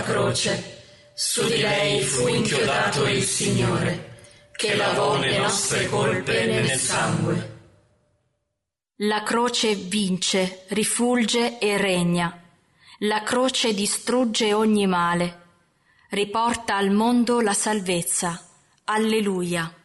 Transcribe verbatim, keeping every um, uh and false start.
santa croce, su di lei fu inchiodato il Signore, che lavò le nostre colpe nel sangue. La croce vince, rifulge e regna. La croce distrugge ogni male. Riporta al mondo la salvezza. Alleluia.